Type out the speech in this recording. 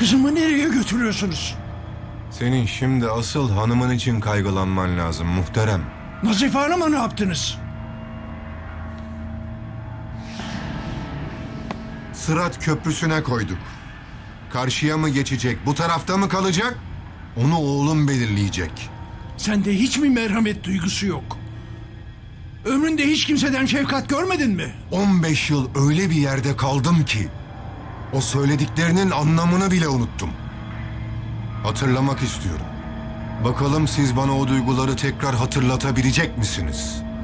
Kızımı nereye götürüyorsunuz? Senin şimdi asıl hanımın için kaygılanman lazım muhterem. Nazife Hanım'a ne yaptınız? Sırat Köprüsü'ne koyduk. Karşıya mı geçecek, bu tarafta mı kalacak? Onu oğlum belirleyecek. Sende hiç mi merhamet duygusu yok? Ömründe hiç kimseden şefkat görmedin mi? 15 yıl öyle bir yerde kaldım ki o söylediklerinin anlamını bile unuttum. Hatırlamak istiyorum. Bakalım siz bana o duyguları tekrar hatırlatabilecek misiniz?